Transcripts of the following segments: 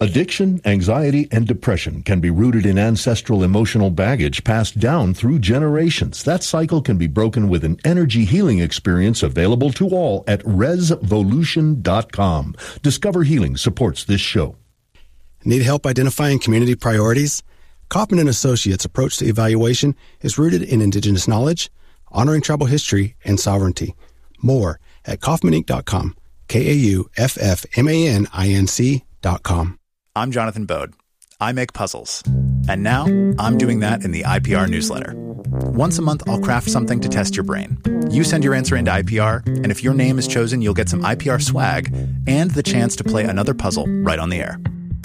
Addiction, anxiety, and depression can be rooted in ancestral emotional baggage passed down through generations. That cycle can be broken with an energy healing experience available to all at resvolution.com. Discover Healing supports this show. Need help identifying community priorities? Kaufman & Associates' approach to evaluation is rooted in indigenous knowledge, honoring tribal history, and sovereignty. More at kaufmaninc.com, KAUFFMANINC.com. I'm Jonathan Bode. I make puzzles. And now I'm doing that in the IPR newsletter. Once a month, I'll craft something to test your brain. You send your answer into IPR, and if your name is chosen, you'll get some IPR swag and the chance to play another puzzle right on the air.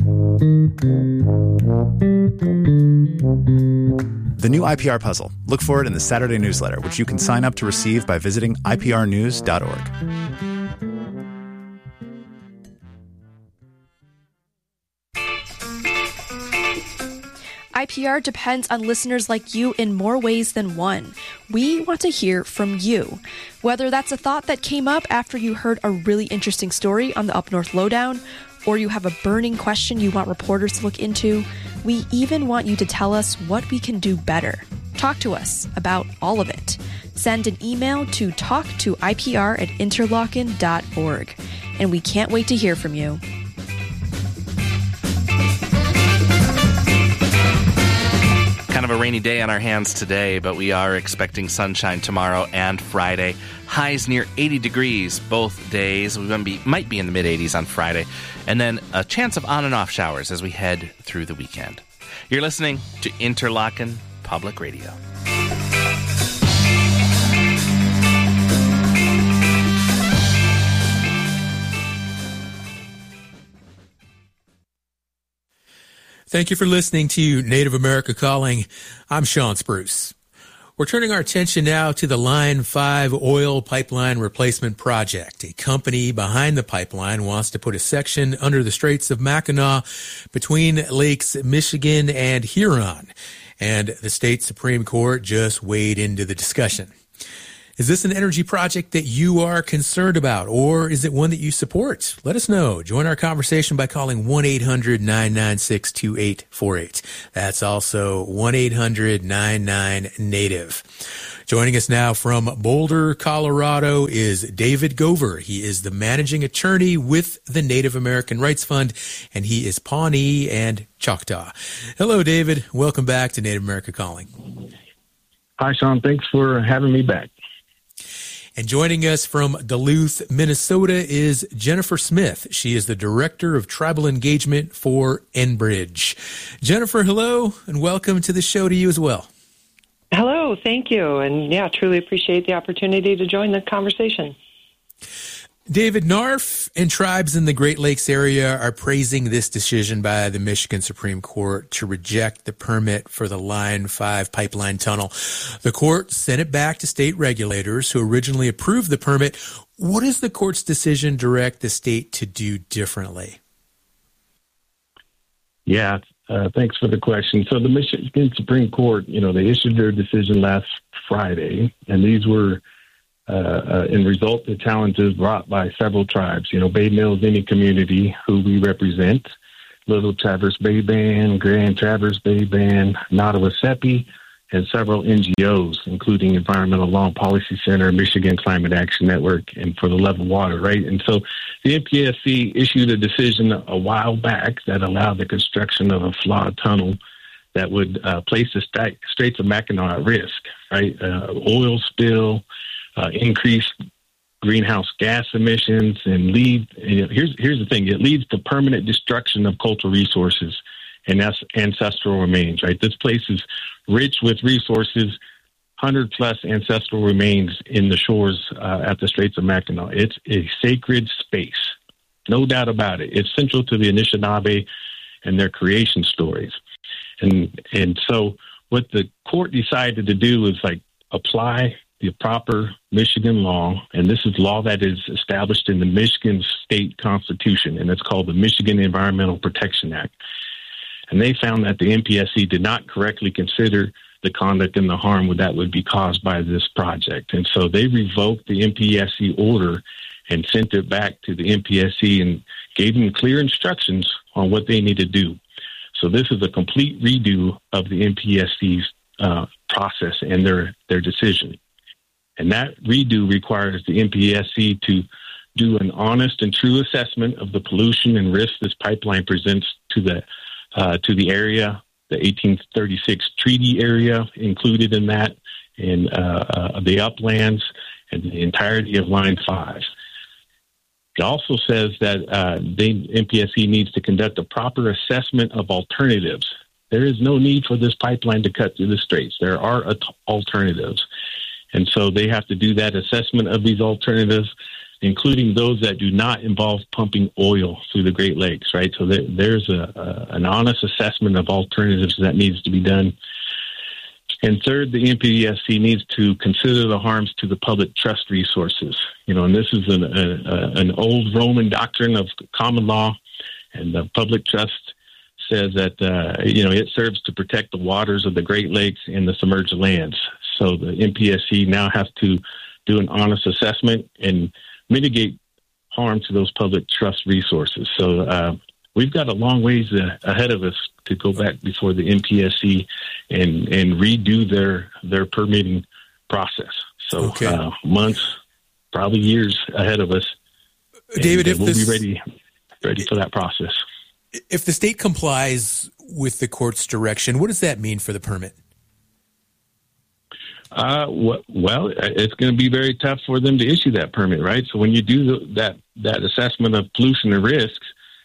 The new IPR puzzle. Look for it in the Saturday newsletter, which you can sign up to receive by visiting iprnews.org. IPR depends on listeners like you in more ways than one. We want to hear from you. Whether that's a thought that came up after you heard a really interesting story on the Up North Lowdown, or you have a burning question you want reporters to look into, we even want you to tell us what we can do better. Talk to us about all of it. Send an email to talktoipr@interlochen.org. And we can't wait to hear from you. Kind of a rainy day on our hands today, but we are expecting sunshine tomorrow and Friday. Highs near 80 degrees both days. We might be in the mid-80s on Friday. And then a chance of on and off showers as we head through the weekend. You're listening to Interlochen Public Radio. Thank you for listening to Native America Calling. I'm Sean Spruce. We're turning our attention now to the Line 5 oil pipeline replacement project. A company behind the pipeline wants to put a section under the Straits of Mackinac between Lakes Michigan and Huron. And the state Supreme Court just weighed into the discussion. Is this an energy project that you are concerned about, or is it one that you support? Let us know. Join our conversation by calling 1-800-996-2848. That's also 1-800-99-NATIVE. Joining us now from Boulder, Colorado is David Gover. He is the managing attorney with the Native American Rights Fund, and he is Pawnee and Choctaw. Hello, David. Welcome back to Native America Calling. Hi, Sean. Thanks for having me back. And joining us from Duluth, Minnesota is Jennifer Smith. She is the Director of Tribal Engagement for Enbridge. Jennifer, hello, and welcome to the show to you as well. Hello, thank you. And truly appreciate the opportunity to join the conversation. David, NARF and tribes in the Great Lakes area are praising this decision by the Michigan Supreme Court to reject the permit for the Line 5 pipeline tunnel. The court sent it back to state regulators who originally approved the permit. What does the court's decision direct the state to do differently? Yeah, thanks for the question. So the Michigan Supreme Court, they issued their decision last Friday, and these were in result to challenges brought by several tribes, Bay Mills Indian Community, who we represent, Little Traverse Bay Band, Grand Traverse Bay Band, Nottawasepi, and several NGOs, including Environmental Law and Policy Center, Michigan Climate Action Network, and For the Level Water, right? And so the MPSC issued a decision a while back that allowed the construction of a flawed tunnel that would place the Straits of Mackinac at risk, right? Oil spill, increased greenhouse gas emissions, and here's the thing, it leads to permanent destruction of cultural resources and that's ancestral remains, right? This place is rich with resources, 100-plus ancestral remains in the shores at the Straits of Mackinac. It's a sacred space, no doubt about it. It's central to the Anishinaabe and their creation stories. And so what the court decided to do is apply the proper Michigan law, and this is law that is established in the Michigan State Constitution, and it's called the Michigan Environmental Protection Act. And they found that the MPSC did not correctly consider the conduct and the harm that would be caused by this project. And so they revoked the MPSC order and sent it back to the MPSC and gave them clear instructions on what they need to do. So this is a complete redo of the MPSC's process and their decision. And that redo requires the MPSC to do an honest and true assessment of the pollution and risk this pipeline presents to the area, the 1836 treaty area included in that, and the uplands and the entirety of Line 5. It also says that the MPSC needs to conduct a proper assessment of alternatives. There is no need for this pipeline to cut through the straits. There are alternatives. And so they have to do that assessment of these alternatives, including those that do not involve pumping oil through the Great Lakes, right? So there's an honest assessment of alternatives that needs to be done. And third, the MPSC needs to consider the harms to the public trust resources. And this is an old Roman doctrine of common law, and the public trust says that, it serves to protect the waters of the Great Lakes and the submerged lands. So the MPSC now has to do an honest assessment and mitigate harm to those public trust resources. So we've got a long ways ahead of us to go back before the MPSC and redo their permitting process. So months, probably years ahead of us. David, we'll be ready for that process. If the state complies with the court's direction, what does that mean for the permit? Well, it's going to be very tough for them to issue that permit, right? So when you do that assessment of pollution and risks,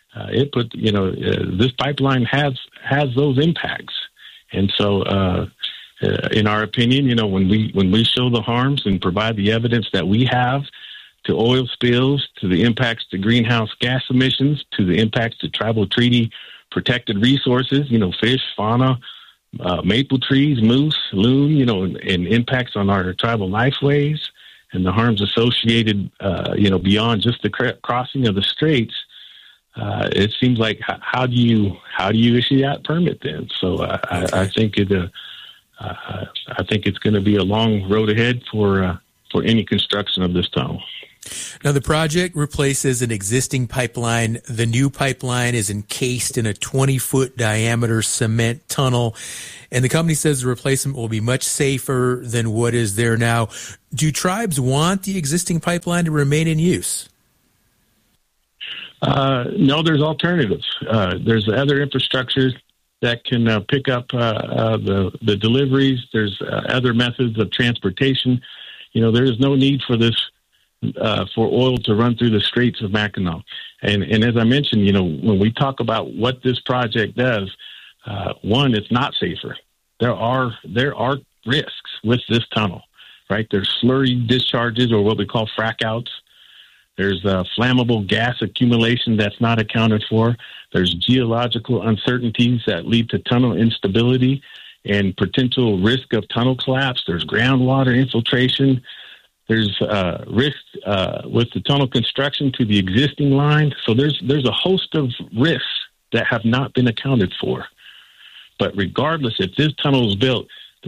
this pipeline has those impacts, and so in our opinion, when we show the harms and provide the evidence that we have to oil spills, to the impacts to greenhouse gas emissions, to the impacts to tribal treaty protected resources, fish, fauna, maple trees, moose, loon, and impacts on our tribal lifeways and the harms associated, beyond just the crossing of the straits. It seems like how do you issue that permit then? So I think it's going to be a long road ahead for any construction of this tunnel. Now, the project replaces an existing pipeline. The new pipeline is encased in a 20-foot diameter cement tunnel, and the company says the replacement will be much safer than what is there now. Do tribes want the existing pipeline to remain in use? No, there's alternatives. There's other infrastructures that can pick up the deliveries. There's other methods of transportation. There is no need for this for oil to run through the Straits of Mackinac. And as I mentioned, when we talk about what this project does, one, it's not safer. There are risks with this tunnel, right? There's slurry discharges, or what we call frack outs. There's flammable gas accumulation that's not accounted for. There's geological uncertainties that lead to tunnel instability and potential risk of tunnel collapse. There's groundwater infiltration. There's risk with the tunnel construction to the existing line. So there's a host of risks that have not been accounted for. But regardless, if this tunnel is built,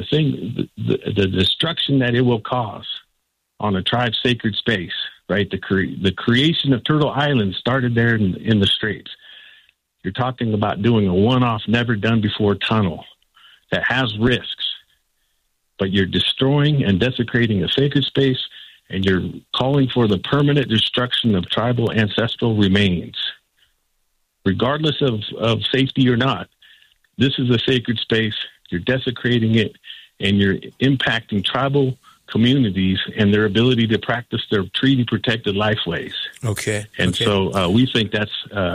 the destruction that it will cause on a tribe's sacred space, right? The creation of Turtle Island started there in the Straits. You're talking about doing a one-off, never-done-before tunnel that has risks, but you're destroying and desecrating a sacred space, and you're calling for the permanent destruction of tribal ancestral remains. Regardless of safety or not, this is a sacred space. You're desecrating it, and you're impacting tribal communities and their ability to practice their treaty-protected lifeways. Okay. And so we think that's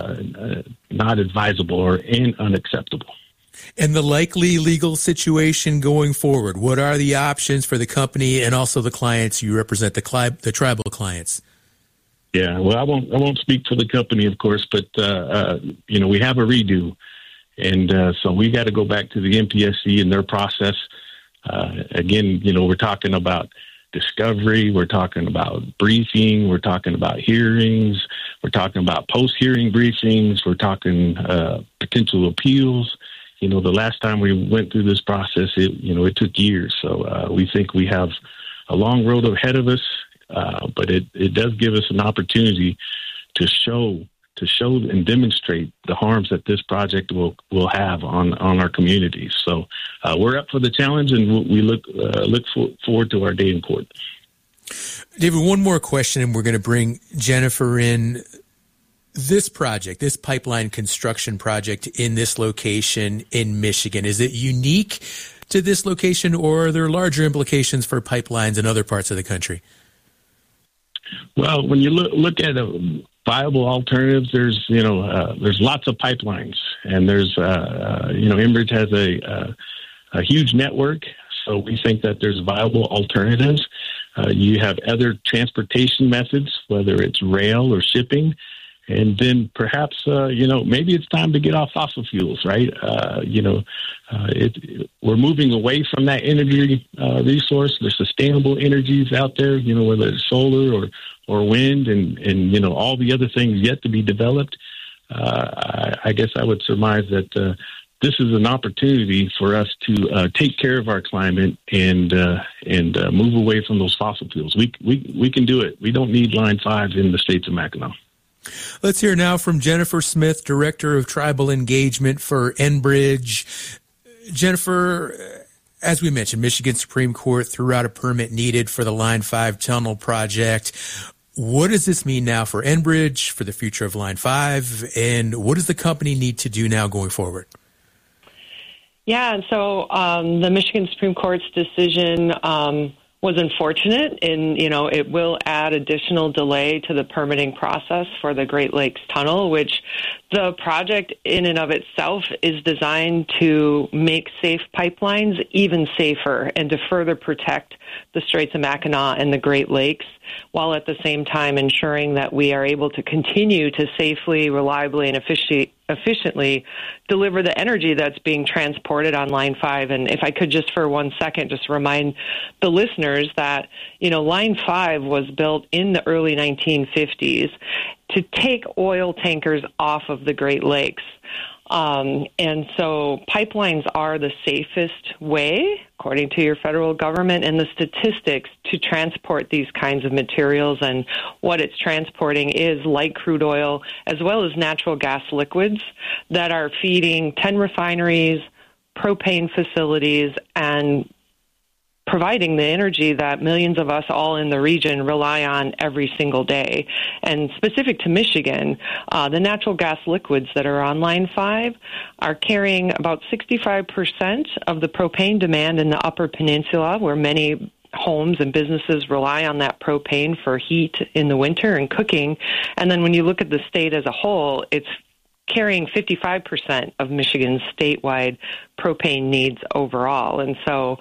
not advisable or unacceptable. And the likely legal situation going forward, what are the options for the company and also the clients you represent, the tribal clients? Yeah, well, I won't speak for the company, of course, but we have a redo, and so we got to go back to the MPSC and their process. Again, we're talking about discovery, we're talking about briefing, we're talking about hearings, we're talking about post-hearing briefings, we're talking potential appeals. The last time we went through this process, it took years. So we think we have a long road ahead of us but it does give us an opportunity to show and demonstrate the harms that this project will have on our communities. So we're up for the challenge, and we look forward to our day in court. David, one more question, and we're going to bring Jennifer in. This project, this pipeline construction project in this location in Michigan, is it unique to this location, or are there larger implications for pipelines in other parts of the country? Well, when you look at viable alternatives, there's lots of pipelines, and there's Enbridge has a huge network, so we think that there's viable alternatives. You have other transportation methods, whether it's rail or shipping. And then perhaps, maybe it's time to get off fossil fuels, right? We're moving away from that energy resource. There's sustainable energies out there, whether it's solar or wind and all the other things yet to be developed. I guess I would surmise that this is an opportunity for us to take care of our climate and move away from those fossil fuels. We can do it. We don't need Line 5 in the Straits of Mackinac. Let's hear now from Jennifer Smith, Director of Tribal Engagement for Enbridge. Jennifer, as we mentioned, Michigan Supreme Court threw out a permit needed for the Line 5 tunnel project. What does this mean now for Enbridge, for the future of Line 5, and what does the company need to do now going forward? Yeah, and so the Michigan Supreme Court's decision was unfortunate, and it will add additional delay to the permitting process for the Great Lakes Tunnel, which the project in and of itself is designed to make safe pipelines even safer and to further protect the Straits of Mackinac and the Great Lakes, while at the same time ensuring that we are able to continue to safely, reliably, and efficiently deliver the energy that's being transported on Line 5. And if I could just for 1 second just remind the listeners that, Line 5 was built in the early 1950s to take oil tankers off of the Great Lakes. And so pipelines are the safest way, according to your federal government, and the statistics to transport these kinds of materials. And what it's transporting is light crude oil as well as natural gas liquids that are feeding 10 refineries, propane facilities, and providing the energy that millions of us all in the region rely on every single day. And specific to Michigan, the natural gas liquids that are on Line 5 are carrying about 65% of the propane demand in the Upper Peninsula, where many homes and businesses rely on that propane for heat in the winter and cooking. And then when you look at the state as a whole, it's carrying 55% of Michigan's statewide propane needs overall. And so,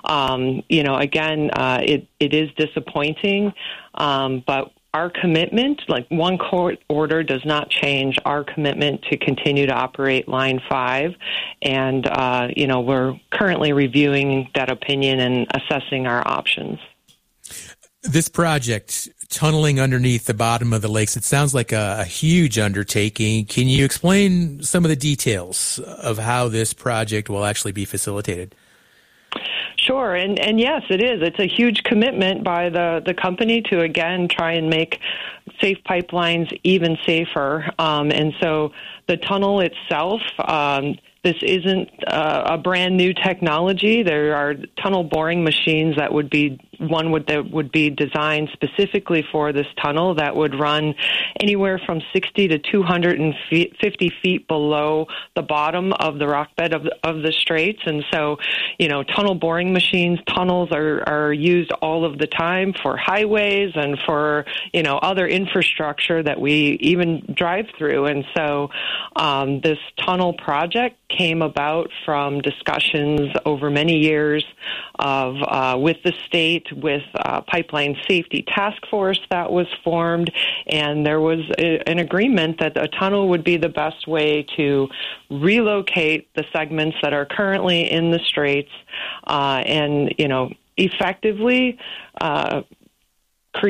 it is disappointing, but our commitment, like one court order does not change our commitment to continue to operate Line 5. And, we're currently reviewing that opinion and assessing our options. This project, tunneling underneath the bottom of the lakes, it sounds like a huge undertaking. Can you explain some of the details of how this project will actually be facilitated? Sure, and yes, it is. It's a huge commitment by the company to, again, try and make safe pipelines even safer. And so the tunnel itself, this isn't a brand new technology. There are tunnel boring machines that would be designed specifically for this tunnel that would run anywhere from 60 to 250 feet below the bottom of the rock bed of the straits. And so, tunnel boring machines, tunnels are used all of the time for highways and for, other infrastructure that we even drive through. And so this tunnel project came about from discussions over many years of with the state, with Pipeline Safety Task Force that was formed, and there was an agreement that a tunnel would be the best way to relocate the segments that are currently in the straits and, effectively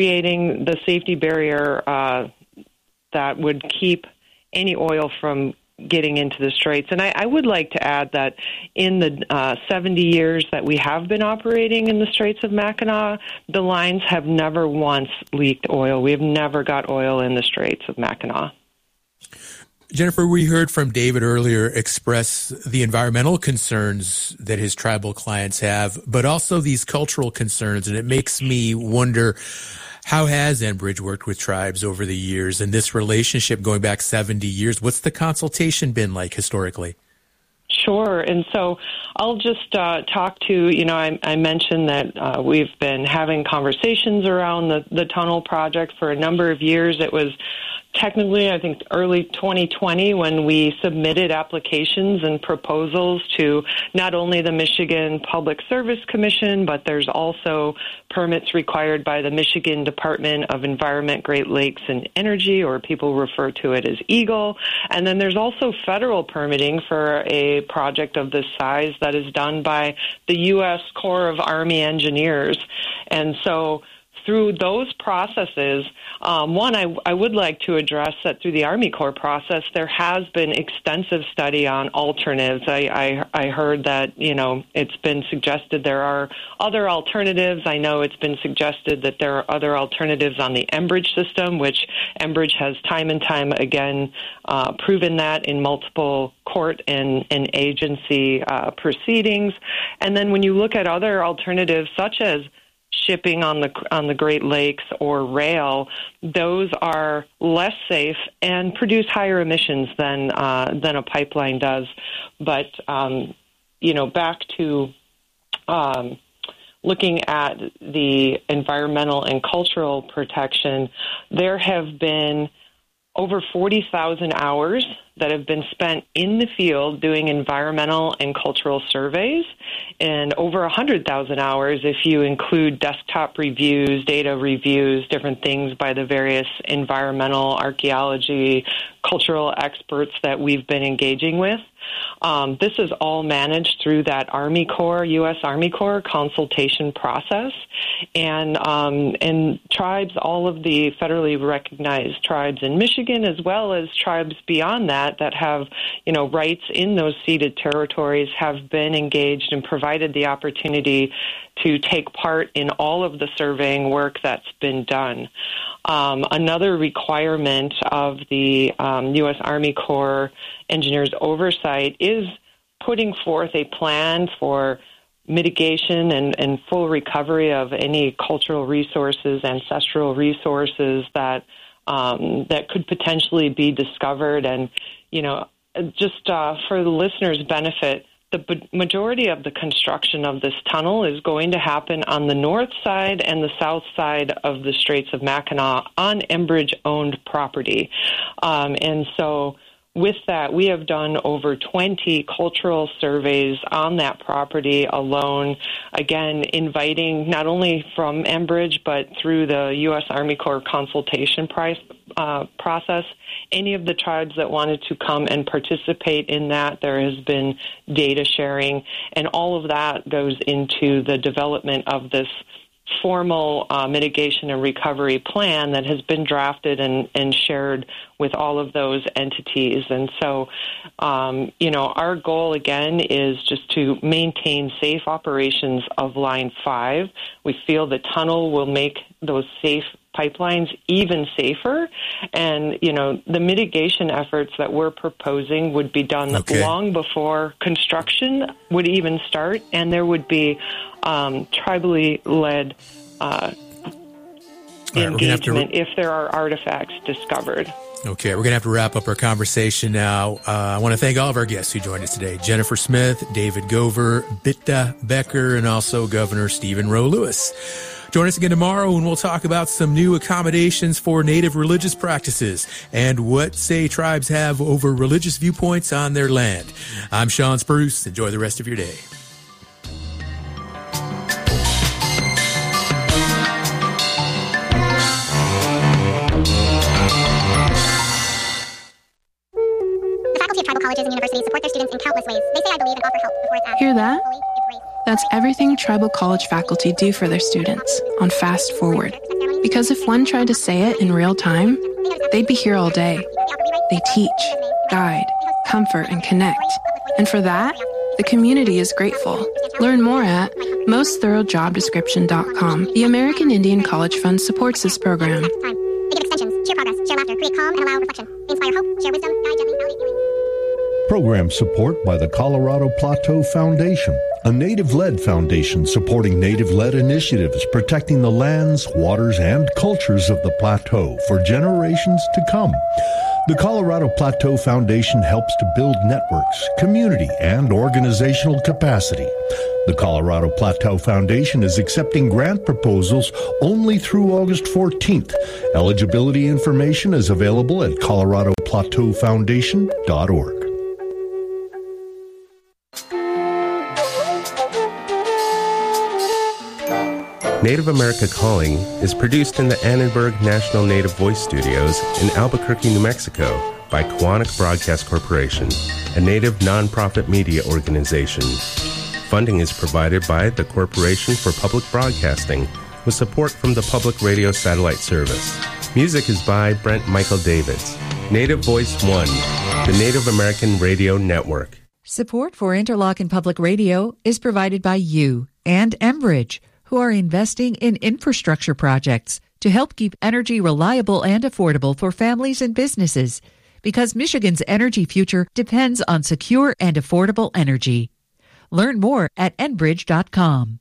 creating the safety barrier that would keep any oil from getting into the straits. And I would like to add that in the 70 years that we have been operating in the Straits of Mackinac, the lines have never once leaked oil. We have never got oil in the Straits of Mackinac. Jennifer, we heard from David earlier express the environmental concerns that his tribal clients have, but also these cultural concerns. And it makes me wonder, how has Enbridge worked with tribes over the years and this relationship going back 70 years? What's the consultation been like historically? Sure. And so I'll just talk to, I mentioned that we've been having conversations around the tunnel project for a number of years. It was technically, I think, early 2020 when we submitted applications and proposals to not only the Michigan Public Service Commission, but there's also permits required by the Michigan Department of Environment, Great Lakes, and Energy, or people refer to it as EGLE. And then there's also federal permitting for a project of this size that is done by the U.S. Corps of Army Engineers. And so through those processes, I would like to address that through the Army Corps process, there has been extensive study on alternatives. I heard that, it's been suggested there are other alternatives. I know it's been suggested that there are other alternatives on the Enbridge system, which Enbridge has time and time again proven that in multiple court and agency proceedings. And then when you look at other alternatives, such as shipping on the Great Lakes or rail, those are less safe and produce higher emissions than a pipeline does. But back to looking at the environmental and cultural protection, there have been over 40,000 hours that have been spent in the field doing environmental and cultural surveys, and over 100,000 hours if you include desktop reviews, data reviews, different things by the various environmental, archaeology, cultural experts that we've been engaging with. This is all managed through that Army Corps, U.S. Army Corps consultation process, and tribes, all of the federally recognized tribes in Michigan, as well as tribes beyond that have, rights in those ceded territories, have been engaged and provided the opportunity to take part in all of the surveying work that's been done. Another requirement of the U.S. Army Corps Engineers oversight is putting forth a plan for mitigation and full recovery of any cultural resources, ancestral resources that could potentially be discovered. And, just for the listeners' benefit, the majority of the construction of this tunnel is going to happen on the north side and the south side of the Straits of Mackinac on Enbridge-owned property. And so with that, we have done over 20 cultural surveys on that property alone, again, inviting not only from Enbridge, but through the U.S. Army Corps consultation process, any of the tribes that wanted to come and participate in that. There has been data sharing, and all of that goes into the development of this formal mitigation and recovery plan that has been drafted and shared with all of those entities. And so, our goal, again, is just to maintain safe operations of Line 5. We feel the tunnel will make those safe pipelines even safer. And, the mitigation efforts that we're proposing would be done long before construction would even start, and there would be tribally led engagement if there are artifacts discovered. Okay, we're going to have to wrap up our conversation now. I want to thank all of our guests who joined us today. Jennifer Smith, David Gover, Bitta Becker, and also Governor Stephen Rowe Lewis. Join us again tomorrow when we'll talk about some new accommodations for Native religious practices and what say tribes have over religious viewpoints on their land. I'm Sean Spruce. Enjoy the rest of your day. Colleges and universities support their students in countless ways. They say I believe and offer help before it's asked. Hear that? That's everything tribal college faculty do for their students on Fast Forward. Because if one tried to say it in real time, they'd be here all day. They teach, guide, comfort, and connect. And for that, the community is grateful. Learn more at mostthoroughdjobdescription.com. The American Indian College Fund supports this program. They give extensions, cheer progress, share laughter, create calm, and allow reflection. They inspire hope, share wisdom, guide gently, validate healing. Program support by the Colorado Plateau Foundation, a native-led foundation supporting native-led initiatives protecting the lands, waters, and cultures of the plateau for generations to come. The Colorado Plateau Foundation helps to build networks, community, and organizational capacity. The Colorado Plateau Foundation is accepting grant proposals only through August 14th. Eligibility information is available at coloradoplateaufoundation.org. Native America Calling is produced in the Annenberg National Native Voice Studios in Albuquerque, New Mexico by Quantic Broadcast Corporation, a native nonprofit media organization. Funding is provided by the Corporation for Public Broadcasting with support from the Public Radio Satellite Service. Music is by Brent Michael Davids. Native Voice One, the Native American Radio Network. Support for Interlochen Public Radio is provided by you and Enbridge, who are investing in infrastructure projects to help keep energy reliable and affordable for families and businesses, because Michigan's energy future depends on secure and affordable energy. Learn more at enbridge.com.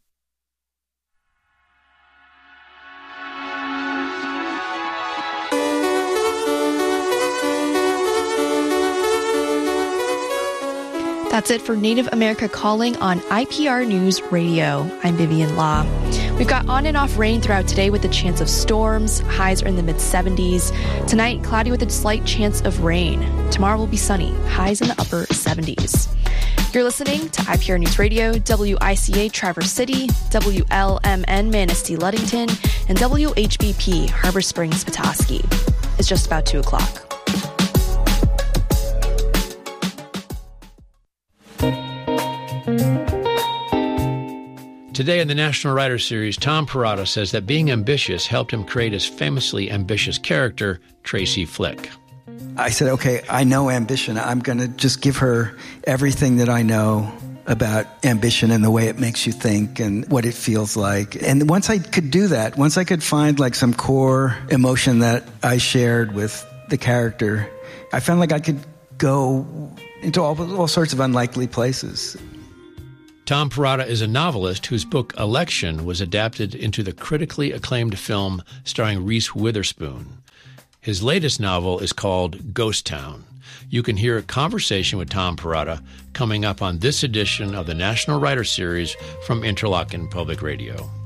That's it for Native America Calling on IPR News Radio. I'm Vivian Law. We've got on and off rain throughout today with a chance of storms. Highs are in the mid-70s. Tonight, cloudy with a slight chance of rain. Tomorrow will be sunny. Highs in the upper 70s. You're listening to IPR News Radio, WICA Traverse City, WLMN Manistee Ludington, and WHBP Harbor Springs Petoskey. It's just about 2 o'clock. Today in the National Writer Series, Tom Perrotta says that being ambitious helped him create his famously ambitious character, Tracy Flick. I said, okay, I know ambition. I'm going to just give her everything that I know about ambition and the way it makes you think and what it feels like. And once I could do that, once I could find like some core emotion that I shared with the character, I found like I could go into all sorts of unlikely places. Tom Perrotta is a novelist whose book Election was adapted into the critically acclaimed film starring Reese Witherspoon. His latest novel is called Ghost Town. You can hear a conversation with Tom Perrotta coming up on this edition of the National Writer Series from Interlochen Public Radio.